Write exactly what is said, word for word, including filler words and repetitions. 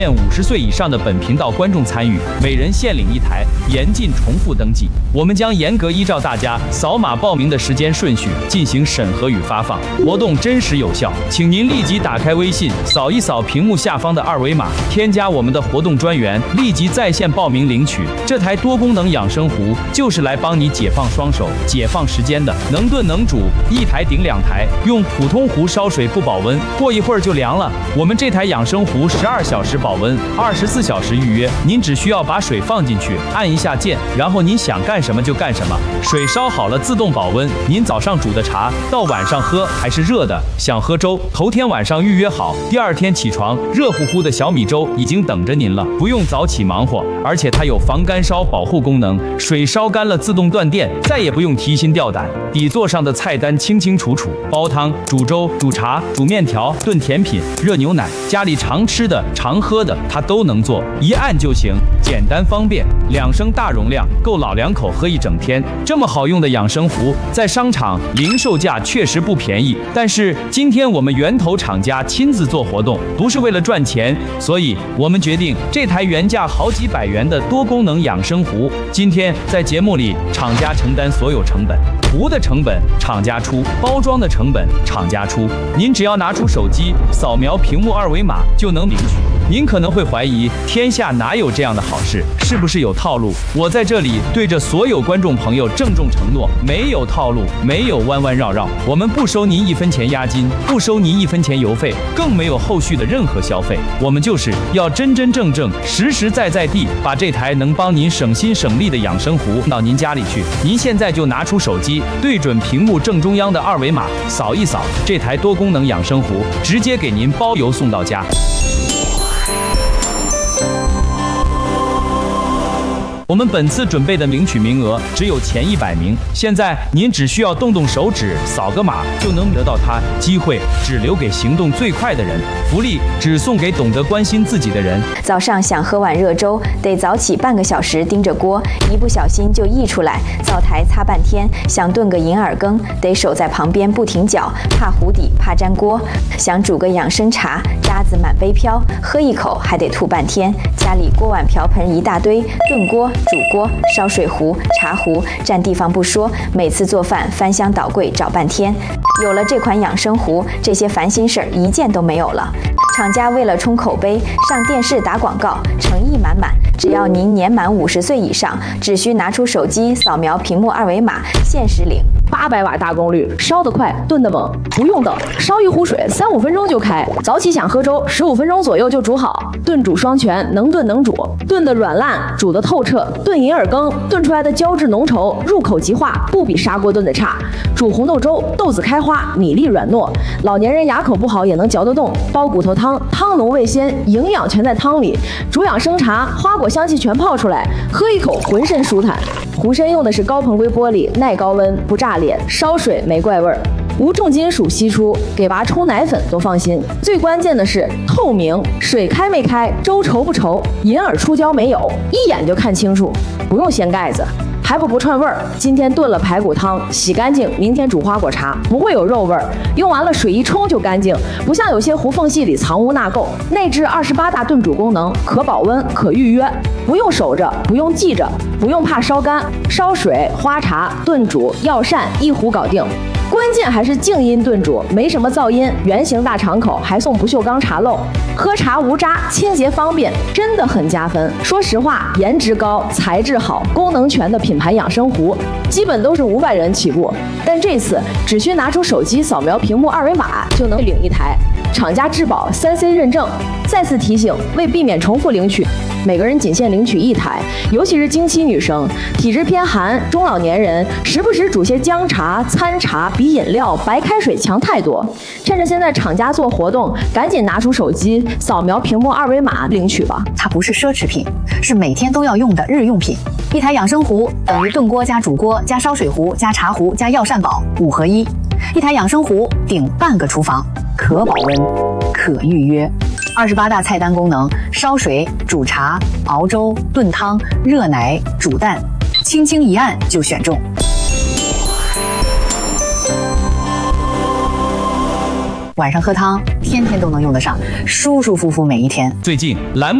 五十岁以上的本频道观众参与，每人限领一台，严禁重复登记。我们将严格依照大家扫码报名的时间顺序进行审核与发放，活动真实有效。请您立即打开微信，扫一扫屏幕下方的二维码，添加我们的活动专员，立即在线报名领取。这台多功能养生壶就是来帮你解放双手、解放时间的，能炖能煮，一台顶两台。用普通壶烧水不保温，过一会儿就凉了。我们这台养生壶十二小时保温，二十四小时预约。您只需要把水放进去，按一下键，然后您想干什么就干什么。水烧好了自动保温，您早上煮的茶到晚上喝还是热的。想喝粥，头天晚上预约好，第二天起床，热乎乎的小米粥已经等着您了，不用早起忙活。而且它有防干烧保护功能，水烧干了自动断电，再也不用提心吊胆。底座上的菜单清清楚楚，煲汤、煮粥、煮茶、煮面条、炖甜品、热牛奶，家里常吃的、常喝的，它都能做，一按就行，简单方便。两升大容量，够老两口喝一整天。这么好用的养生壶，在商场零售价确实不便宜，但是今天我们源头厂家亲自做活动，不是为了赚钱，所以我们决定这台原价好几百元的多功能养生壶，今天在节目里厂家承担所有成本。壶的成本厂家出，包装的成本厂家出，您只要拿出手机扫描屏幕二维码就能领取。您可能会怀疑，天下哪有这样的好事？是不是有套路？我在这里对着所有观众朋友郑重承诺，没有套路，没有弯弯绕绕，我们不收您一分钱押金，不收您一分钱邮费，更没有后续的任何消费。我们就是要真真正正、实实在在地把这台能帮您省心省力的养生壶到您家里去。您现在就拿出手机，对准屏幕正中央的二维码，扫一扫，这台多功能养生壶直接给您包邮送到家。我们本次准备的领取名额只有前一百名，现在您只需要动动手指，扫个码就能得到它。机会只留给行动最快的人，福利只送给懂得关心自己的人。 早上想喝碗热粥，得早起半个小时盯着锅，一不小心就溢出来，灶台擦半天；想炖个银耳羹，得守在旁边不停搅，怕糊底，怕粘锅；想煮个养生茶，渣子满杯飘，喝一口还得吐半天。家里锅碗瓢盆一大堆，炖锅、煮锅、烧水壶、茶壶，占地方不说，每次做饭翻箱倒柜找半天。有了这款养生壶，这些烦心事儿一件都没有了。厂家为了冲口碑，上电视打广告，诚意满满。只要您年满五十岁以上，只需拿出手机扫描屏幕二维码，限时领。 八百瓦大功率，烧得快，炖得猛，不用等，烧一壶水三五分钟就开。早起想喝粥，十五分钟左右就煮好。炖煮双全，能炖能煮，炖得软烂，煮得透彻。炖银耳羹，炖出来的胶质浓稠，入口即化，不比砂锅炖的差。煮红豆粥，豆子开花，米粒软糯，老年人牙口不好也能嚼得动。煲骨头汤，汤浓味鲜，营养全在汤里。煮养生茶，花果香气全泡出来，喝一口浑身舒坦。壶身用的是高硼硅玻璃，耐高温，不炸脸，烧水没怪味儿，无重金属析出，给娃冲奶粉都放心。最关键的是透明，水开没开，粥稠不稠，银耳出胶没有，一眼就看清楚，不用掀盖子。还不不串味儿，今天炖了排骨汤，洗干净，明天煮花果茶，不会有肉味儿。用完了水一冲就干净，不像有些壶缝隙里藏污纳垢。内置二十八大炖煮功能，可保温，可预约，不用守着，不用记着，不用怕烧干，烧水、花茶、炖煮、药膳一壶搞定。关键还是静音炖煮，没什么噪音，圆形大敞口，还送不锈钢茶漏，喝茶无渣，清洁方便，真的很加分。说实话，颜值高，材质好，功能全的品牌养生壶，基本都是五百元起步，但这次只需拿出手机扫描屏幕二维码就能领一台，厂家质保三 C 认证。再次提醒，为避免重复领取，每个人仅限领取一台，尤其是经期女生、体质偏寒、中老年人，时不时煮些姜茶、参茶比饮料、白开水强太多。趁着现在厂家做活动，赶紧拿出手机扫描屏幕二维码领取吧。 它不是奢侈品，是每天都要用的日用品。一台养生壶等于炖锅加煮锅加烧水壶加茶壶加药膳宝五合一。一台养生壶顶半个厨房，可保温，可预约。二十八大菜单功能：烧水、煮茶、熬粥、炖汤、热奶、煮蛋，轻轻一按就选中。 晚上喝汤，天天都能用得上，舒舒服服每一天。 最近栏目